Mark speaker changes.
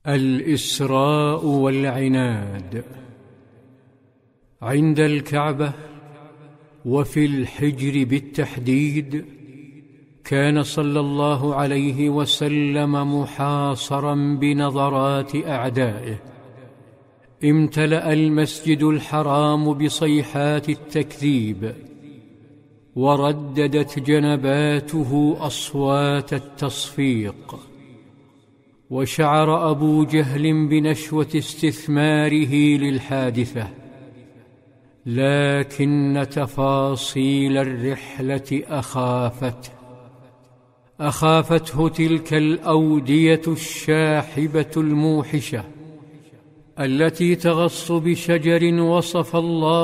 Speaker 1: الإسراء والعناد. عند الكعبة وفي الحجر بالتحديد كان صلى الله عليه وسلم محاصرا بنظرات أعدائه. امتلأ المسجد الحرام بصيحات التكذيب، ورددت جنباته أصوات التصفيق، وشعر أبو جهل بنشوة استثماره للحادثة، لكن تفاصيل الرحلة أخافته تلك الأودية الشاحبة الموحشة التي تغص بشجر وصف الله